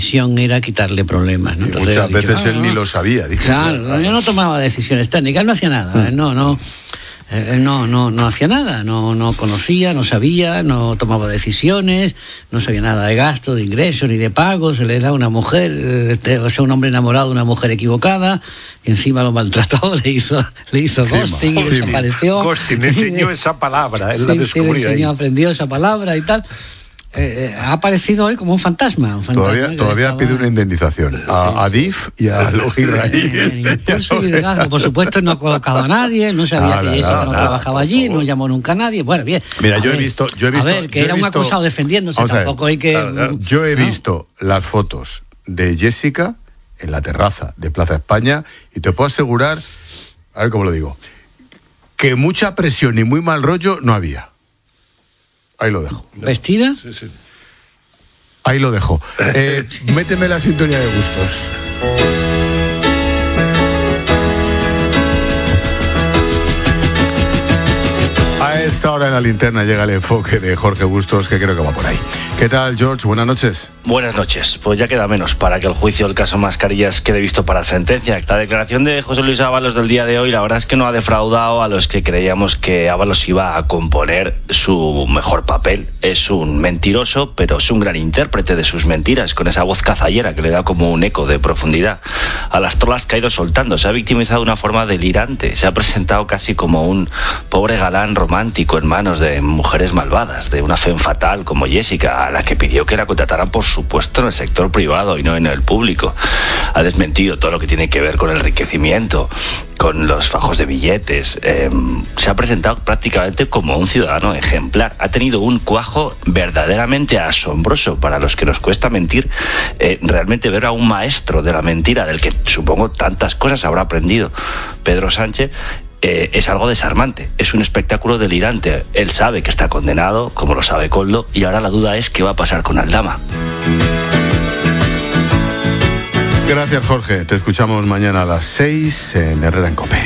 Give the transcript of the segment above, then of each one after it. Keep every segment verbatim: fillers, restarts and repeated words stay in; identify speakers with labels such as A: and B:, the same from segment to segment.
A: era quitarle problemas, ¿no?
B: Entonces, muchas veces dicho, él ah, ni lo sabía. Dije,
A: claro, claro, yo no tomaba decisiones técnicas, él no hacía nada, él no, no, él no, no, no hacía nada, no, no conocía, no sabía, no tomaba decisiones, no sabía nada de gasto, de ingresos ni de pagos. Él era una mujer, este, o sea, un hombre enamorado de una mujer equivocada, que encima lo maltrató, le hizo, le hizo ghosting y desapareció.
C: Ghosting, enseñó esa palabra, él
A: sí,
C: la descubrió
A: sí, le enseñó,
C: ahí.
A: aprendió esa palabra y tal. Eh, ha aparecido hoy como un fantasma. Un fantasma
B: todavía todavía estaba... pide una indemnización a, sí, a D I F y a los israelíes.
A: Por supuesto, no ha colocado a nadie, no sabía ah, que Jessica no, no, no trabajaba allí, no llamó nunca a nadie. Bueno, bien.
B: Mira, yo
A: ver,
B: he visto. Yo he visto
A: a ver, que era
B: un
A: visto, acusado defendiéndose, tampoco hay que.
B: Claro, claro. Yo he ¿no? visto las fotos de Jessica en la terraza de Plaza España y te puedo asegurar, a ver cómo lo digo, que mucha presión y muy mal rollo no había. Ahí lo dejo.
A: ¿Vestida?
C: Sí, sí.
B: Ahí lo dejo. Eh, méteme la sintonía de gustos. A esta hora en la linterna llega el enfoque de Jorge Bustos, que creo que va por ahí. ¿Qué tal, George? Buenas noches.
D: Buenas noches. Pues ya queda menos para que el juicio del caso Mascarillas quede visto para sentencia. La declaración de José Luis Ábalos del día de hoy, la verdad es que no ha defraudado a los que creíamos que Ábalos iba a componer su mejor papel. Es un mentiroso, pero es un gran intérprete de sus mentiras, con esa voz cazallera que le da como un eco de profundidad a las trolas que ha ido soltando. Se ha victimizado de una forma delirante. Se ha presentado casi como un pobre galán romántico en manos de mujeres malvadas, de una femme fatal como Jessica, a la que pidió que la contrataran, por supuesto, en el sector privado y no en el público. Ha desmentido todo lo que tiene que ver con el enriquecimiento, con los fajos de billetes. Eh, se ha presentado prácticamente como un ciudadano ejemplar. Ha tenido un cuajo verdaderamente asombroso. Para los que nos cuesta mentir, eh, realmente ver a un maestro de la mentira, del que supongo tantas cosas habrá aprendido Pedro Sánchez, Eh, es algo desarmante, es un espectáculo delirante. Él sabe que está condenado, como lo sabe Koldo, y ahora la duda es qué va a pasar con Aldama.
B: Gracias, Jorge. Te escuchamos mañana a las seis en Herrera en COPE.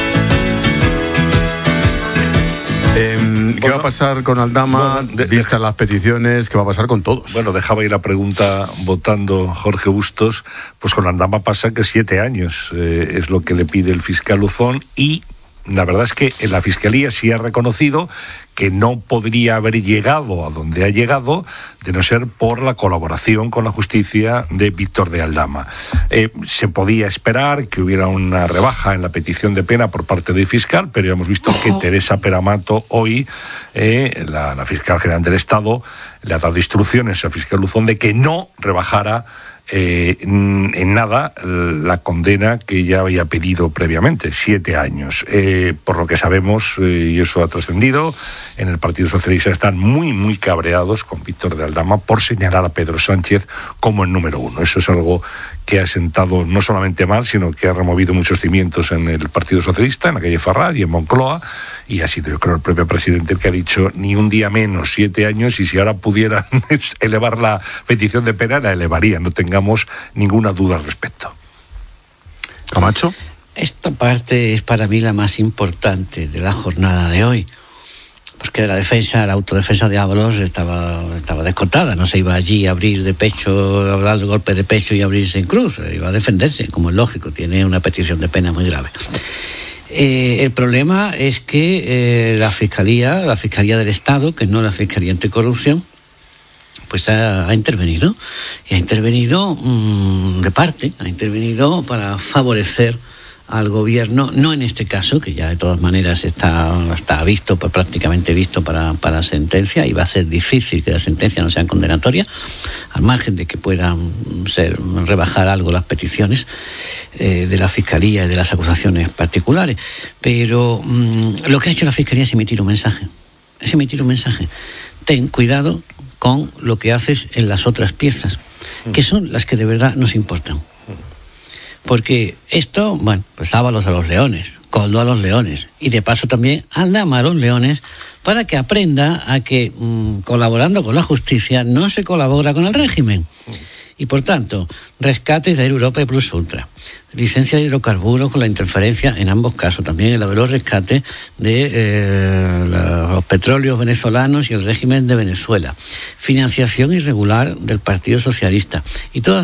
B: Eh, ¿Qué bueno, va a pasar con Aldama? Bueno, de, vistas las peticiones, ¿qué va a pasar con todos?
C: Bueno, dejaba ir la pregunta votando Jorge Bustos. Pues con Aldama pasa que siete años eh, es lo que le pide el fiscal Luzón, y la verdad es que en la Fiscalía sí ha reconocido que no podría haber llegado a donde ha llegado de no ser por la colaboración con la justicia de Víctor de Aldama. Eh, se podía esperar que hubiera una rebaja en la petición de pena por parte del fiscal, pero ya hemos visto que Teresa Peramato hoy, eh, la, la fiscal general del Estado, le ha dado instrucciones al fiscal Luzón de que no rebajara Eh, en nada la condena que ya había pedido previamente, siete años. Eh, por lo que sabemos, eh, y eso ha trascendido, en el Partido Socialista están muy, muy cabreados con Víctor de Aldama por señalar a Pedro Sánchez como el número uno. Eso es algo que ha sentado no solamente mal, sino que ha removido muchos cimientos en el Partido Socialista, en la calle Farrar y en Moncloa, y ha sido, yo creo, el propio presidente el que ha dicho ni un día menos, siete años, y si ahora pudieran elevar la petición de pena, la elevaría, no tengamos ninguna duda al respecto.
B: ¿Camacho?
A: Esta parte es para mí la más importante de la jornada de hoy, porque la defensa, la autodefensa de Ábalos estaba, estaba descontada, no se iba allí a abrir de pecho, a hablar de golpe de pecho y abrirse en cruz, iba a defenderse, como es lógico, tiene una petición de pena muy grave. Eh, el problema es que eh, la Fiscalía, la Fiscalía del Estado, que no la Fiscalía Anticorrupción, pues ha, ha intervenido, y ha intervenido mmm, de parte, ha intervenido para favorecer al gobierno, no en este caso, que ya de todas maneras está, está visto, pues prácticamente visto para, para sentencia, y va a ser difícil que la sentencia no sea condenatoria, al margen de que puedan ser, rebajar algo las peticiones eh, de la Fiscalía y de las acusaciones particulares. Pero mmm, lo que ha hecho la Fiscalía es emitir un mensaje, es emitir un mensaje. Ten cuidado con lo que haces en las otras piezas, que son las que de verdad nos importan. Porque esto, bueno, pues Ábalos a los leones, Koldo a los leones, y de paso también Aldama a los leones, para que aprenda a que mmm, colaborando con la justicia no se colabora con el régimen. Y por tanto, rescates de Europa y Plus Ultra, licencia de hidrocarburos con la interferencia en ambos casos, también en la de los rescates de eh, los petróleos venezolanos y el régimen de Venezuela, financiación irregular del Partido Socialista, y todas